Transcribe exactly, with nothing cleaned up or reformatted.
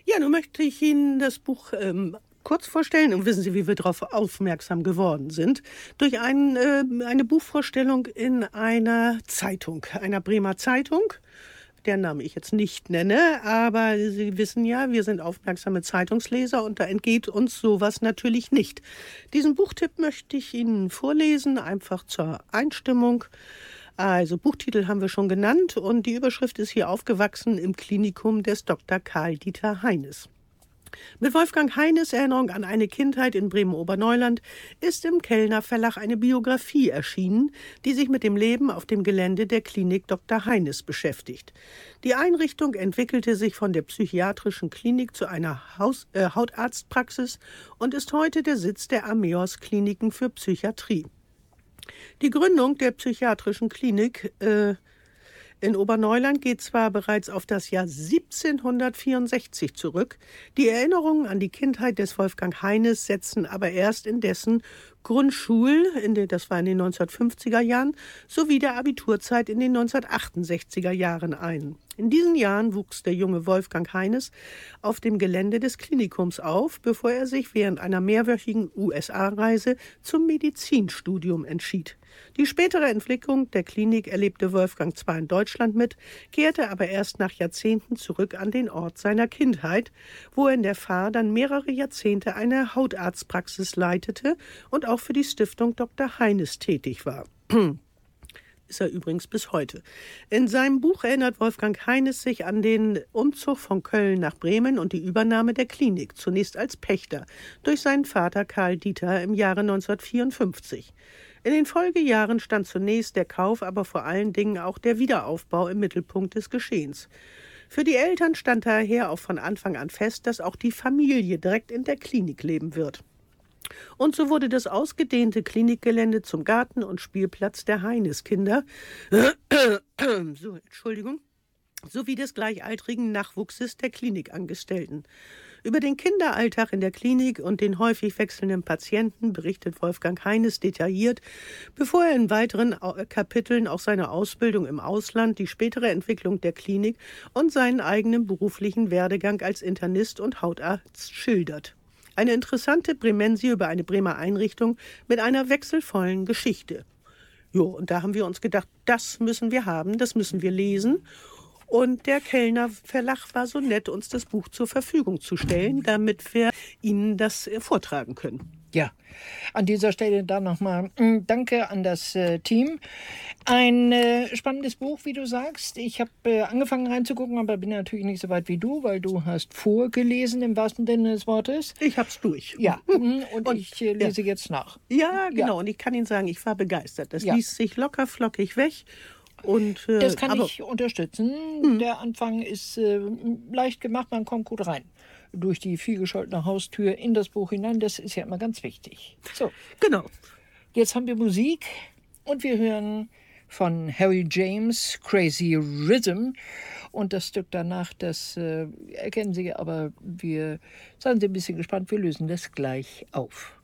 Ja, nun möchte ich Ihnen das Buch ähm, kurz vorstellen. Und wissen Sie, wie wir darauf aufmerksam geworden sind? Durch ein, äh, eine Buchvorstellung in einer Zeitung, einer Bremer Zeitung, deren Namen ich jetzt nicht nenne, aber Sie wissen ja, wir sind aufmerksame Zeitungsleser und da entgeht uns sowas natürlich nicht. Diesen Buchtipp möchte ich Ihnen vorlesen, einfach zur Einstimmung. Also Buchtitel haben wir schon genannt und die Überschrift ist hier aufgewachsen im Klinikum des Doktor Karl-Dieter Heines. Mit Wolfgang Heines Erinnerung an eine Kindheit in Bremen-Oberneuland ist im Kellner Verlag eine Biografie erschienen, die sich mit dem Leben auf dem Gelände der Klinik Doktor Heines beschäftigt. Die Einrichtung entwickelte sich von der psychiatrischen Klinik zu einer Haus- äh, Hautarztpraxis und ist heute der Sitz der Ameos Kliniken für Psychiatrie. Die Gründung der psychiatrischen Klinik äh, in Oberneuland geht zwar bereits auf das Jahr siebzehnhundertvierundsechzig zurück, die Erinnerungen an die Kindheit des Wolfgang Heines setzen aber erst in dessen Grundschul, in den, das war in den neunzehnhundertfünfziger Jahren, sowie der Abiturzeit in den neunzehnhundertachtundsechziger Jahren ein. In diesen Jahren wuchs der junge Wolfgang Heines auf dem Gelände des Klinikums auf, bevor er sich während einer mehrwöchigen U S A-Reise zum Medizinstudium entschied. Die spätere Entwicklung der Klinik erlebte Wolfgang zwar in Deutschland mit, kehrte aber erst nach Jahrzehnten zurück an den Ort seiner Kindheit, wo er in der Fahr dann mehrere Jahrzehnte eine Hautarztpraxis leitete und auch für die Stiftung Doktor Heines tätig war. Ist er übrigens bis heute. In seinem Buch erinnert Wolfgang Heines sich an den Umzug von Köln nach Bremen und die Übernahme der Klinik, zunächst als Pächter, durch seinen Vater Karl Dieter im Jahre neunzehnhundertvierundfünfzig. In den Folgejahren stand zunächst der Kauf, aber vor allen Dingen auch der Wiederaufbau im Mittelpunkt des Geschehens. Für die Eltern stand daher auch von Anfang an fest, dass auch die Familie direkt in der Klinik leben wird. Und so wurde das ausgedehnte Klinikgelände zum Garten- und Spielplatz der Heines-Kinder, so, Entschuldigung, sowie des gleichaltrigen Nachwuchses der Klinikangestellten. Über den Kinderalltag in der Klinik und den häufig wechselnden Patienten berichtet Wolfgang Heines detailliert, bevor er in weiteren Kapiteln auch seine Ausbildung im Ausland, die spätere Entwicklung der Klinik und seinen eigenen beruflichen Werdegang als Internist und Hautarzt schildert. Eine interessante Bremensie über eine Bremer Einrichtung mit einer wechselvollen Geschichte. Jo, und da haben wir uns gedacht, das müssen wir haben, das müssen wir lesen. Und der Kellner Verlag war so nett, uns das Buch zur Verfügung zu stellen, damit wir Ihnen das vortragen können. Ja, an dieser Stelle dann nochmal Danke an das äh, Team. Ein äh, spannendes Buch, wie du sagst. Ich habe äh, angefangen reinzugucken, aber bin natürlich nicht so weit wie du, weil du hast vorgelesen im wahrsten Sinne des Wortes. Ich hab's durch. Ja, und, und ich äh, lese ja. jetzt nach. Ja, genau. Ja. Und ich kann Ihnen sagen, ich war begeistert. Das Ja. liest sich locker flockig weg. Und, äh, das kann aber, ich unterstützen. Hm. Der Anfang ist äh, leicht gemacht, man kommt gut rein. Durch die vielgescholtene Haustür in das Buch hinein, das ist ja immer ganz wichtig. So, Genau. Jetzt haben wir Musik und wir hören von Harry James Crazy Rhythm und das Stück danach, das äh, erkennen Sie, aber wir seien Sie ein bisschen gespannt, wir lösen das gleich auf.